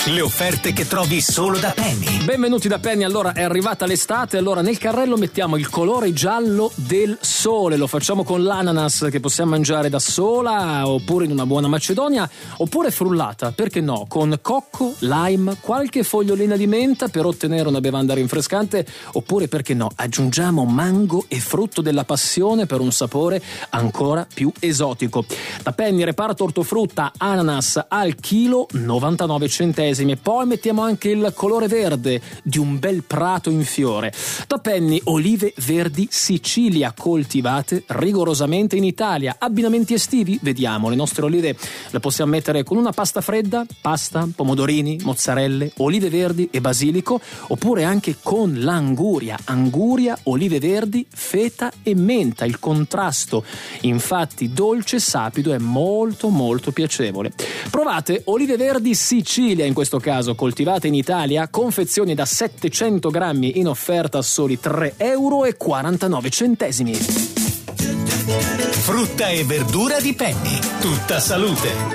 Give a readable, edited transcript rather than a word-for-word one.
Le offerte che trovi solo da Penny. Benvenuti da Penny. Allora è arrivata l'estate, allora nel carrello mettiamo il colore giallo del sole. Lo facciamo con l'ananas che possiamo mangiare da sola oppure in una buona macedonia, oppure frullata, perché no, con cocco, lime, qualche fogliolina di menta per ottenere una bevanda rinfrescante, oppure perché no, aggiungiamo mango e frutto della passione per un sapore ancora più esotico. Da Penny reparto ortofrutta ananas al chilo 99 centesimi. Poi mettiamo anche il colore verde di un bel prato in fiore. Da Penny olive verdi Sicilia coltivate rigorosamente in Italia. Abbinamenti estivi? Vediamo, le nostre olive le possiamo mettere con una pasta fredda, pasta, pomodorini, mozzarelle, olive verdi e basilico, oppure anche con l'anguria, olive verdi, feta e menta. Il contrasto infatti dolce sapido è molto molto piacevole. Provate olive verdi Sicilia, in questo caso coltivate in Italia, confezioni da 700 grammi in offerta a soli €3,49. Frutta e verdura di Penny. Tutta salute.